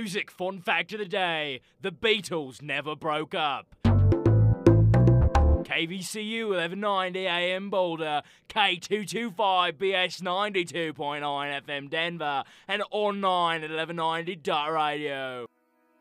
music fun fact of the day: the Beatles never broke up. KVCU 1190 AM Boulder, K225 BS 92.9 FM Denver, and online at 1190.radio.